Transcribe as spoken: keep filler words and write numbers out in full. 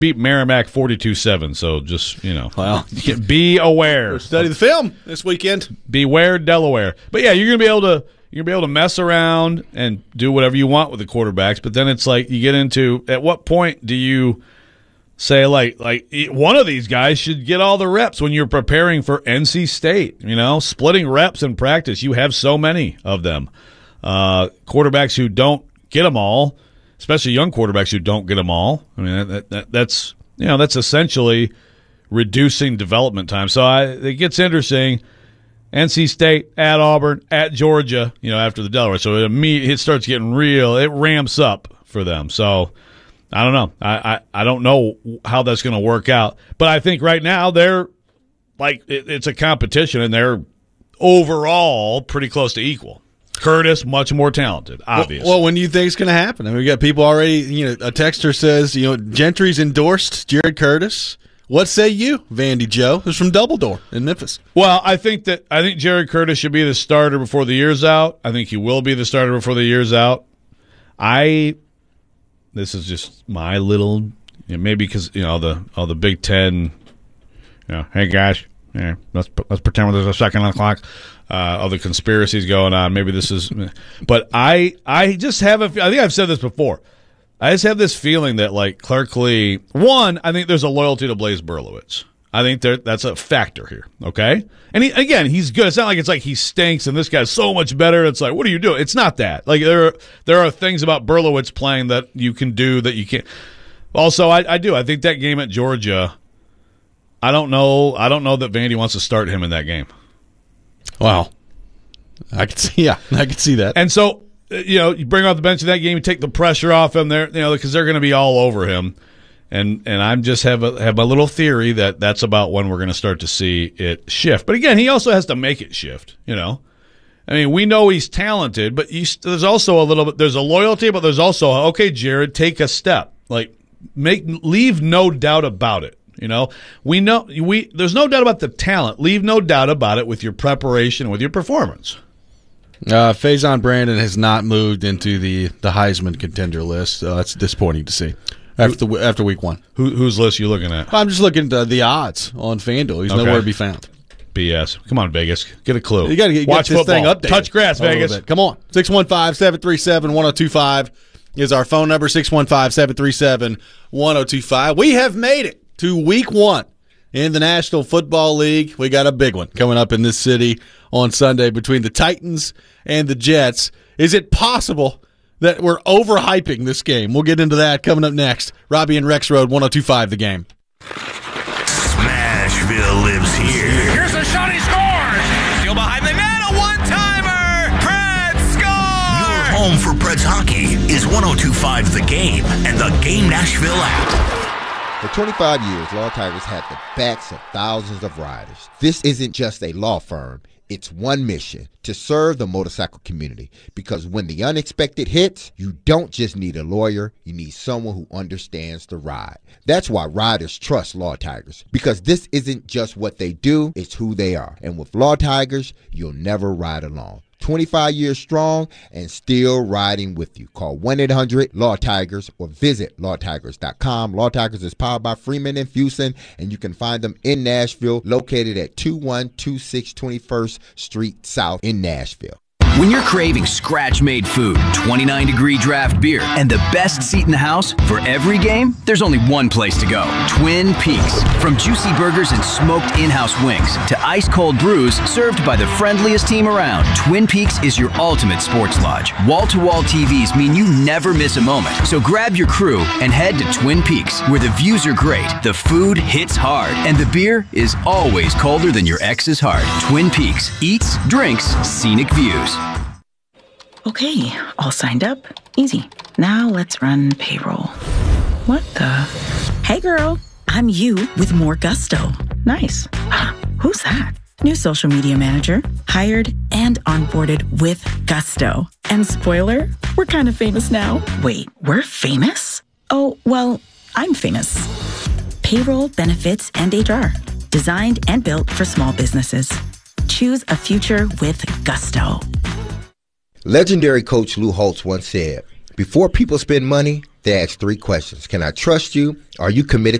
beat Merrimack forty-two seven. So just, you know, well, be aware. Study the film this weekend. Beware Delaware. But yeah, you're gonna be able to you're gonna be able to mess around and do whatever you want with the quarterbacks. But then it's like you get into at what point do you say like like one of these guys should get all the reps when you're preparing for N C State? You know, splitting reps in practice. You have so many of them. Uh, quarterbacks who don't get them all. Especially young quarterbacks who don't get them all. I mean, that, that, that's you know that's essentially reducing development time. So I, it gets interesting. N C State at Auburn at Georgia. You know, after the Delaware, so it, it starts getting real. It ramps up for them. So I don't know. I I, I don't know how that's going to work out. But I think right now they're like it, it's a competition, and they're overall pretty close to equal. Curtis, much more talented, obviously. Well, well, when do you think it's going to happen? I mean, we got people already, you know, a texter says, you know, Gentry's endorsed Jared Curtis. What say you, Vandy Joe? This is from Doubledore in Memphis. Well, I think that I think Jared Curtis should be the starter before the year's out. I think he will be the starter before the year's out. I, this is just my little, you know, maybe because, you know, all the, all the Big Ten, you know, hey guys, yeah, let's, let's pretend there's a second on the clock. Uh, all the conspiracies going on. Maybe this is, but I I just have a. I think I've said this before. I just have this feeling that like Clark Lee. One, I think there's a loyalty to Blaise Berlowitz. I think there that's a factor here. Okay, and he, again, he's good. It's not like it's like he stinks and this guy's so much better. It's like, what are you doing? It's not that. Like there are, there are things about Berlowitz playing that you can do that you can't. Also, I, I do. I think that game at Georgia. I don't know. I don't know that Vandy wants to start him in that game. Wow, I could see. Yeah, I could see that. And so, you know, you bring him off the bench in that game, you take the pressure off him there, you know, because they're going to be all over him. And and I'm just have a have a little theory that that's about when we're going to start to see it shift. But again, he also has to make it shift. You know, I mean, we know he's talented, but he's, there's also a little bit. There's a loyalty, but there's also okay, Jared, take a step. Like make leave no doubt about it. You know, we know we. There's no doubt about the talent. Leave no doubt about it with your preparation, with your performance. Uh, Faison Brandon has not moved into the, the Heisman contender list. Uh, that's disappointing to see after the, after week one. Who, whose list are you looking at? I'm just looking at the odds on FanDuel. He's okay. Nowhere to be found. B S. Come on, Vegas. Get a clue. You got to get, Watch get this football. thing updated. Touch grass, Vegas. Come on. six one five, seven three seven, one oh two five is our phone number. six one five, seven three seven, one oh two five. We have made it to week one in the National Football League. We got a big one coming up in this city on Sunday between the Titans and the Jets. Is it possible that we're overhyping this game? We'll get into that coming up next. Robbie and Rex Road, one oh two five, the game. Smashville lives here. Here's a shot, he scores! Still behind the net, a one-timer! Preds score! Your home for Preds hockey is one oh two five The Game and the Game Nashville app. For twenty-five years, Law Tigers had the backs of thousands of riders. This isn't just a law firm. It's one mission, to serve the motorcycle community. Because when the unexpected hits, you don't just need a lawyer, you need someone who understands the ride. That's why riders trust Law Tigers. Because this isn't just what they do, it's who they are. And with Law Tigers, you'll never ride alone. twenty-five years strong and still riding with you. Call one eight hundred law tigers or visit law tigers dot com. Law Tigers is powered by Freeman and Fuson, and you can find them in Nashville, located at two one two six twenty-first Street South in Nashville. When you're craving scratch-made food, twenty-nine degree draft beer, and the best seat in the house for every game, there's only one place to go. Twin Peaks. From juicy burgers and smoked in-house wings to ice-cold brews served by the friendliest team around, Twin Peaks is your ultimate sports lodge. Wall-to-wall T Vs mean you never miss a moment. So grab your crew and head to Twin Peaks, where the views are great, the food hits hard, and the beer is always colder than your ex's heart. Twin Peaks. Eats, drinks, scenic views. Okay, all signed up. Easy. Now let's run payroll. What the? Hey girl, I'm you with more gusto. Nice. Who's that? New social media manager. Hired and onboarded with gusto. And spoiler, we're kind of famous now. Wait, we're famous? Oh, well, I'm famous. Payroll, benefits, and H R. Designed and built for small businesses. Choose a future with gusto. Legendary coach Lou Holtz once said, before people spend money, They ask three questions. Can I trust you? Are you committed